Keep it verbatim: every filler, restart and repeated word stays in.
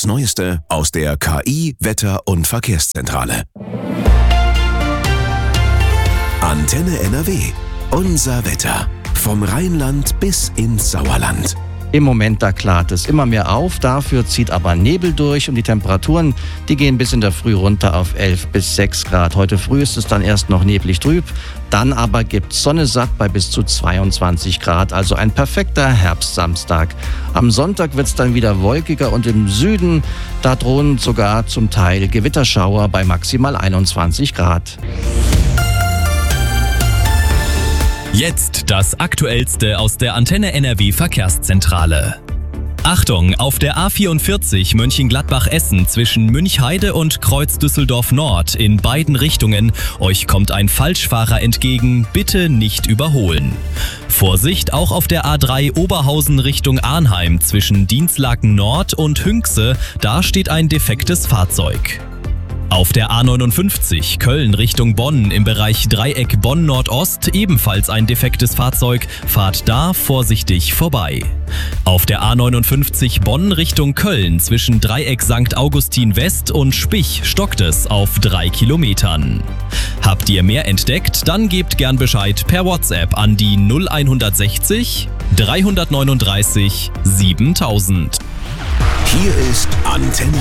Neueste aus der K I, Wetter- und Verkehrszentrale. Antenne N R W. Unser Wetter. Vom Rheinland bis ins Sauerland. Im Moment, da klart es immer mehr auf, dafür zieht aber Nebel durch und die Temperaturen, die gehen bis in der Früh runter auf elf bis sechs Grad. Heute früh ist es dann erst noch neblig trüb, dann aber gibt Sonne satt bei bis zu zweiundzwanzig Grad, also ein perfekter Herbstsamstag. Am Sonntag wird es dann wieder wolkiger und im Süden, da drohen sogar zum Teil Gewitterschauer bei maximal einundzwanzig Grad. Jetzt das Aktuellste aus der Antenne N R W Verkehrszentrale. Achtung, auf der A vierundvierzig Mönchengladbach-Essen zwischen Münchheide und Kreuz Düsseldorf Nord in beiden Richtungen. Euch kommt ein Falschfahrer entgegen, bitte nicht überholen. Vorsicht, auch auf der A drei Oberhausen Richtung Arnheim zwischen Dinslaken Nord und Hünxe, da steht ein defektes Fahrzeug. Auf der A neunundfünfzig Köln Richtung Bonn im Bereich Dreieck Bonn-Nordost ebenfalls ein defektes Fahrzeug, fahrt da vorsichtig vorbei. Auf der A neunundfünfzig Bonn Richtung Köln zwischen Dreieck Sankt Augustin West und Spich stockt es auf drei Kilometern. Habt ihr mehr entdeckt, dann gebt gern Bescheid per WhatsApp an die null sechzig, dreihundertneununddreißig, siebentausend. Hier ist Antenne